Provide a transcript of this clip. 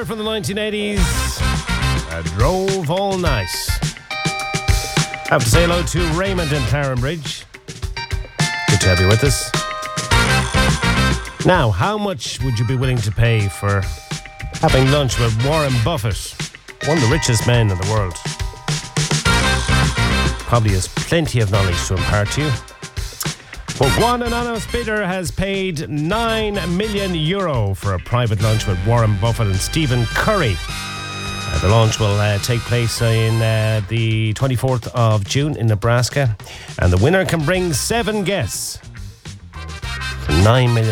here from the 1980s. I drove all night. I have to say hello to Raymond in Clarenbridge. Good to have you with us. Now, how much would you be willing to pay for having lunch with Warren Buffett, one of the richest men in the world? Probably has plenty of knowledge to impart to you. But one anonymous bidder has paid €9 million for a private lunch with Warren Buffett and Stephen Curry. The launch will take place in the 24th of June in Nebraska. And the winner can bring 7 guests. For €9 million.